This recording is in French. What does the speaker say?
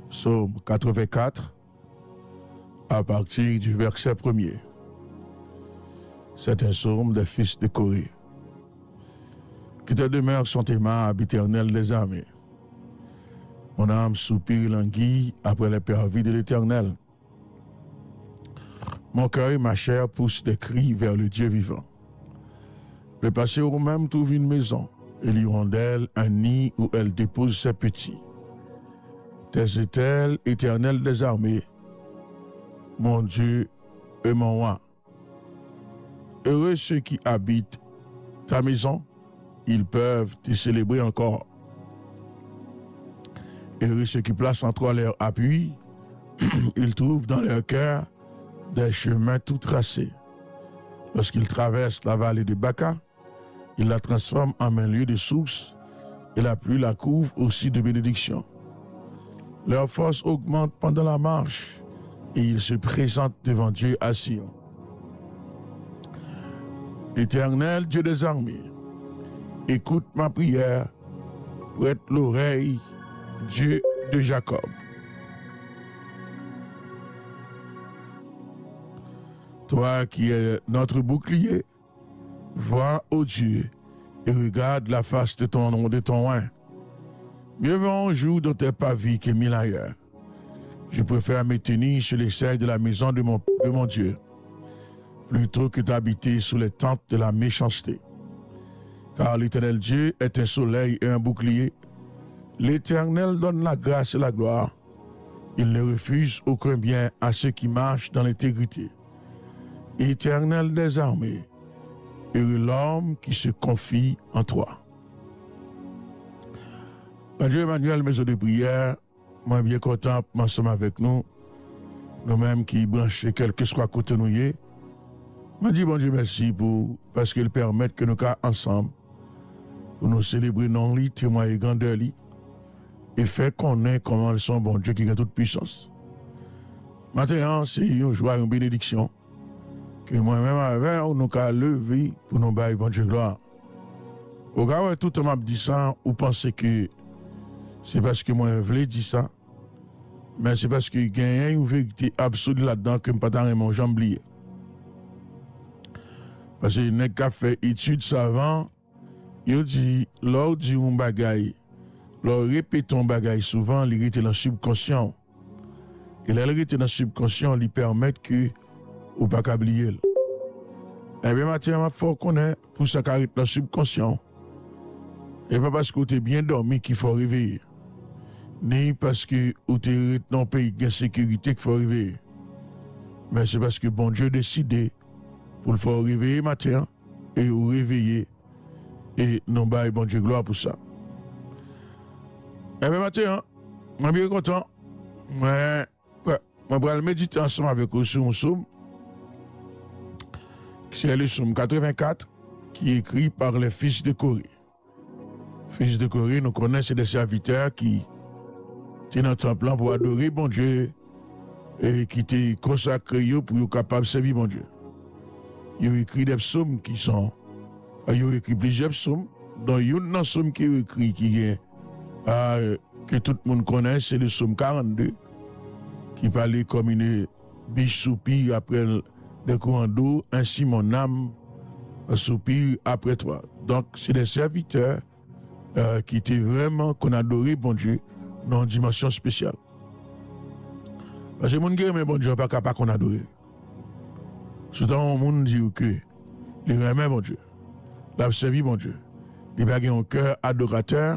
Psaume 84, à partir du verset 1er. C'est un psaume des fils de Corée. Que tes demeures sont aimables, éternel des armées. Mon âme soupire languit après les parvis de l'Éternel. Mon cœur et ma chair poussent des cris vers le Dieu vivant. Le passereau même trouve une maison, et l'hirondelle un nid où elle dépose ses petits. Tes étels, éternel des armées, mon Dieu et mon roi. Heureux ceux qui habitent ta maison, ils peuvent te célébrer encore. Heureux ceux qui placent en toi leur appui, ils trouvent dans leur cœur des chemins tout tracés. Lorsqu'ils traversent la vallée de Baca, ils la transforment en un lieu de source et la pluie la couvre aussi de bénédiction. Leur force augmente pendant la marche et ils se présentent devant Dieu à Sion. Éternel Dieu des armées, écoute ma prière, prête l'oreille, Dieu de Jacob. Toi qui es notre bouclier, vois, ô Dieu, et regarde la face de ton oint. Mieux vaut un jour dans tes pavis que 1000 ailleurs. Je préfère me tenir sur les serres de la maison de mon Dieu, plutôt que d'habiter sous les tentes de la méchanceté. Car l'Éternel Dieu est un soleil et un bouclier. L'Éternel donne la grâce et la gloire. Il ne refuse aucun bien à ceux qui marchent dans l'intégrité. Éternel des armées, heureux l'homme qui se confie en toi. Bon Dieu Emmanuel, maison de prière, moi bien content ensemble avec nous, nous-mêmes qui branchons quel que soit côté nous y est. Moi dis bon Dieu merci parce qu'il permet que nous cas ensemble pour nous célébrer non lit, témoigner grandeur lit et faire connaître comment ils sont bon Dieu qui a toute puissance. Maintenant, c'est une joie, une bénédiction que moi-même avec nous cas lever pour nous bailler bon Dieu gloire. Au cas où tout le monde dit ça, ou pensez que c'est parce que moi je voulais dire ça, mais c'est parce qu'il y a une vérité absolue là-dedans que je ne peux pas mon jambe oublier. Parce que les gens qui fait études savantes, ils disent, lors du bagaille, lors répétons bagaille souvent, ils restent dans le subconscient. Et là, ils restent dans le subconscient, ils permettent que ou pas oublier. Eh bien, Mathieu, il faut connaître pour ça qu'il dans le subconscient. Et pas parce que tu es bien dormi qu'il faut réveiller. Ni parce que tu es dans un pays de sécurité qu'il faut réveiller. Mais c'est parce que bon Dieu a décidé pour le faire réveiller matin et ou réveiller. Et non, bah, bon Dieu, gloire pour ça. Eh bien, matin, je suis bien content. Je vais méditer ensemble avec vous sur un psaume. C'est le psaume 84 qui est écrit par les fils de Corée. Fils de Corée, nous connaissons des serviteurs qui étaient dans le temple pour adorer bon Dieu et qui étaient consacrés pour être capables de servir bon Dieu. Ils ont écrit des psaumes qui sont. Ils ont écrit plusieurs psaumes. Dans une psaume qui est écrit, que tout le monde connaît, c'est le psaume 42, qui parlait comme une biche soupire après des courants d'eau, ainsi mon âme soupire après toi. Donc, c'est des serviteurs qui étaient vraiment, qu'on adorait bon Dieu, dans une dimension spéciale. Parce que les gens qui aiment bon Dieu, pas capable qu'on adore. Souvent, les gens disent que les aiment bon Dieu, l'ont servi bon Dieu. Ils n'ont pas un cœur adorateur,